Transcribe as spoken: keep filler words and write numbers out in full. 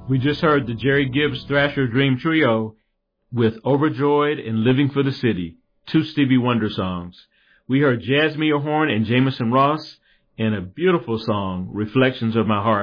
We just heard the Jerry Gibbs Thrasher Dream Trio with Overjoyed and Living for the City, two Stevie Wonder songs. We heard Jazmia Horn and Jameson Ross in a beautiful song, Reflections of My Heart.